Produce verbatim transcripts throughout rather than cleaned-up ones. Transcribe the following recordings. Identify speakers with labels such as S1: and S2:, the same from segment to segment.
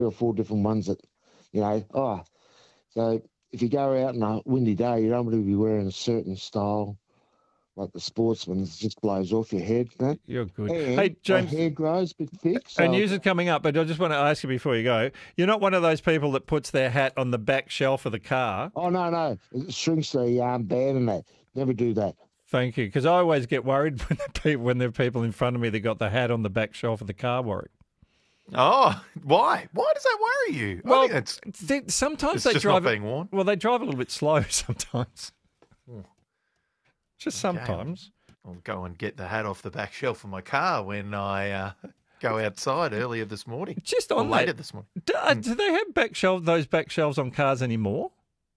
S1: or four different ones that, you know, oh, so if you go out on a windy day, you don't want to be wearing a certain style, like the sportsman, it just blows off your head. You know?
S2: You're good.
S1: And
S2: Hey, James,
S1: my hair grows a bit thick.
S2: a
S1: So
S2: news is coming up, but I just want to ask you before you go, you're not one of those people that puts their hat on the back shelf of the car.
S1: Oh, no, no. It shrinks the um, band and that. Never do that.
S2: Thank you, because I always get worried when, the people, when there are people in front of me that got the hat on the back shelf of the car, Warwick.
S3: Oh, why? Why does that worry you?
S2: Well,
S3: I think it's,
S2: they, sometimes
S3: it's
S2: they
S3: just
S2: drive
S3: not being worn.
S2: Well, they drive a little bit slow sometimes.
S3: Oh.
S2: Just
S3: Okay.
S2: sometimes.
S3: I'll go and get the hat off the back shelf of my car when I uh, go outside earlier this morning.
S2: Just
S3: or
S2: on
S3: later
S2: that,
S3: this morning.
S2: do, uh, do they have back shelves, those back shelves on cars anymore?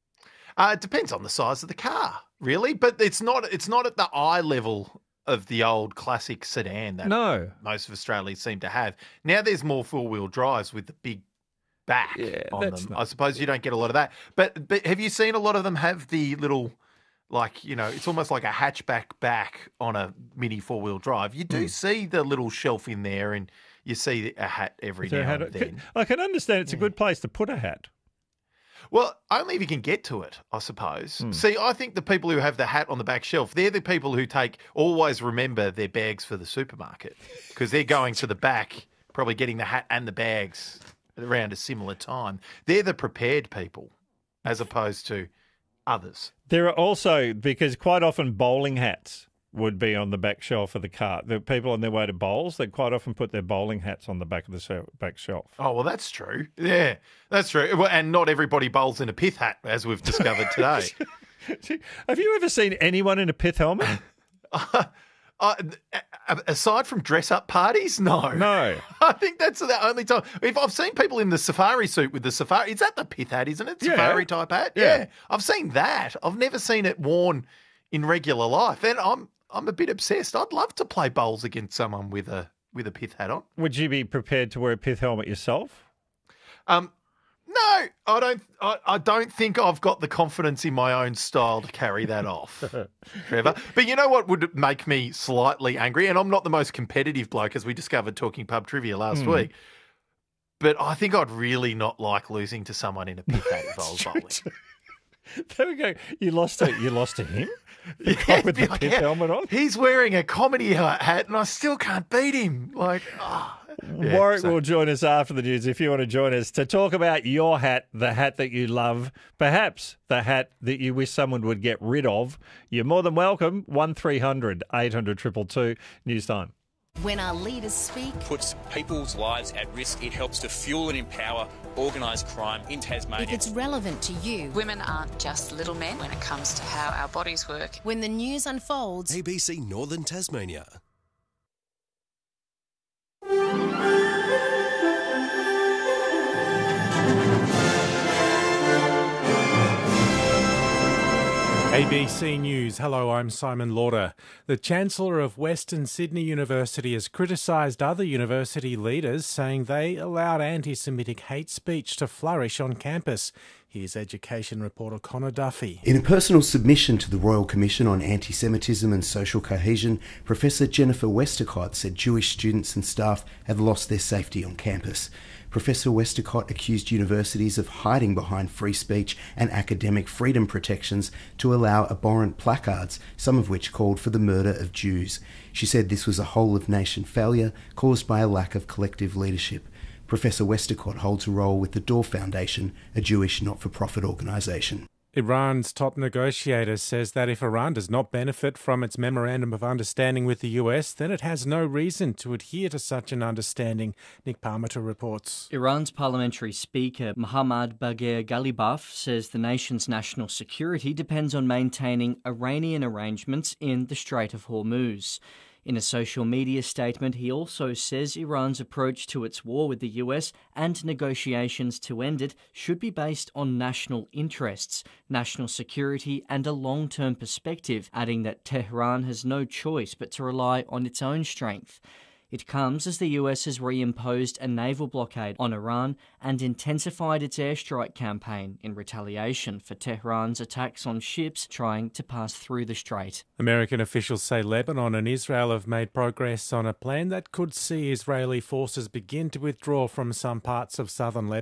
S3: Uh, it depends on the size of the car, really, but it's not. It's not at the eye level of the old classic sedan that
S2: No.
S3: most of Australia seem to have. Now there's more four-wheel drives with the big back
S2: Yeah,
S3: on
S2: that's
S3: them.
S2: not-
S3: I suppose you don't get a lot of that. But but have you seen a lot of them have the little, like, you know, it's almost like a hatchback back on a mini four-wheel drive. You do
S2: Hmm.
S3: see the little shelf in there and you see a hat every
S2: Is there a
S3: now
S2: hat-
S3: and then.
S2: I can understand it's a good place to put a hat.
S3: Well, only if you can get to it, I suppose.
S2: Hmm.
S3: See, I think the people who have the hat on the back shelf, they're the people who take always remember their bags for the supermarket because they're going to the back, probably getting the hat and the bags around a similar time. They're the prepared people as opposed to others.
S2: There are also, because quite often bowling hats would be on the back shelf of the car. The people on their way to bowls, they quite often put their bowling hats on the back of the shel- back shelf.
S3: Oh, well, that's true. Yeah, that's true. Well, and not everybody bowls in a pith hat, as we've discovered today.
S2: Have you ever seen anyone in a pith helmet?
S3: uh, uh, aside from dress-up parties, no.
S2: No.
S3: I think that's the only time. If I've seen people in the safari suit with the safari, is that the pith hat, isn't it?
S2: Yeah.
S3: Safari type hat?
S2: Yeah.
S3: Yeah. I've seen that. I've never seen it worn in regular life. And I'm I'm a bit obsessed. I'd love to play bowls against someone with a with a pith hat on.
S2: Would you be prepared to wear a pith helmet yourself?
S3: Um no, I don't I, I don't think I've got the confidence in my own style to carry that off, Trevor. But you know what would make me slightly angry? And I'm not the most competitive bloke, as we discovered talking pub trivia last
S2: Hmm.
S3: week. But I think I'd really not like losing to someone in a pith hat if I was bowling.
S2: There we go. You lost to you lost to him. The
S3: Yeah,
S2: guy with
S3: be
S2: the
S3: like,
S2: pith
S3: yeah,
S2: helmet on.
S3: He's wearing a comedy hat and I still can't beat him. Like, ah. Yeah,
S2: Warwick
S3: so-
S2: will join us after the news if you want to join us to talk about your hat, the hat that you love, perhaps the hat that you wish someone would get rid of. You're more than welcome. one three hundred eight hundred two two two. News time.
S4: When our leaders speak,
S5: puts people's lives at risk. It helps to fuel and empower organised crime in Tasmania.
S4: if it's relevant to you,
S6: Women aren't just little men when it comes to how our bodies work.
S4: when the news unfolds,
S7: A B C Northern Tasmania.
S8: A B C News. Hello, I'm Simon Lauder. The Chancellor of Western Sydney University has criticised other university leaders, saying they allowed anti-Semitic hate speech to flourish on campus. Here's education reporter Connor Duffy.
S9: In a personal submission to the Royal Commission on Anti-Semitism and Social Cohesion, Professor Jennifer Westacott said Jewish students and staff have lost their safety on campus. Professor Westacott accused universities of hiding behind free speech and academic freedom protections to allow abhorrent placards, some of which called for the murder of Jews. She said this was a whole-of-nation failure caused by a lack of collective leadership. Professor Westacott holds a role with the Door Foundation, a Jewish not-for-profit organisation.
S8: Iran's top negotiator says that if Iran does not benefit from its memorandum of understanding with the U S, then it has no reason to adhere to such an understanding. Nick Parmenter reports.
S10: Iran's parliamentary speaker Mohammad Bagher Ghalibaf says the nation's national security depends on maintaining Iranian arrangements in the Strait of Hormuz. In a social media statement, he also says Iran's approach to its war with the U S and negotiations to end it should be based on national interests, national security and a long-term perspective, adding that Tehran has no choice but to rely on its own strength. It comes as the U S has reimposed a naval blockade on Iran and intensified its airstrike campaign in retaliation for Tehran's attacks on ships trying to pass through the strait.
S8: American officials say Lebanon and Israel have made progress on a plan that could see Israeli forces begin to withdraw from some parts of southern Lebanon.